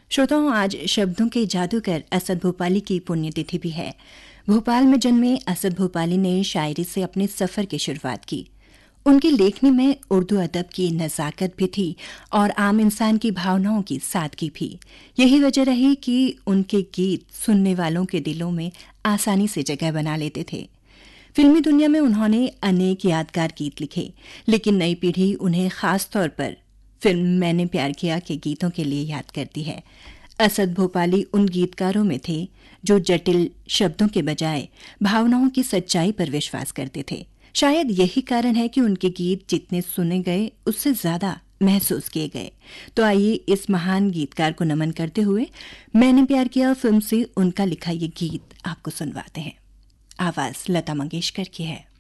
श्रोताओं, आज शब्दों के जादूगर असद भोपाली की पुण्यतिथि भी है। भोपाल में जन्मे असद भोपाली ने शायरी से अपने सफर की शुरुआत की। उनकी लेखनी में उर्दू अदब की नज़ाकत भी थी और आम इंसान की भावनाओं की सादगी भी। यही वजह रही कि उनके गीत सुनने वालों के दिलों में आसानी से जगह बना लेते थे। फिल्मी दुनिया में उन्होंने अनेक यादगार गीत लिखे, लेकिन नई पीढ़ी उन्हें खास तौर पर फिल्म मैंने प्यार किया के गीतों के लिए याद करती है। असद भोपाली उन गीतकारों में थे जो जटिल शब्दों के बजाय भावनाओं की सच्चाई पर विश्वास करते थे। शायद यही कारण है कि उनके गीत जितने सुने गए उससे ज्यादा महसूस किए गए। तो आइए इस महान गीतकार को नमन करते हुए मैंने प्यार किया फिल्म से उनका लिखा ये गीत आपको सुनवाते हैं। आवाज लता मंगेशकर की है।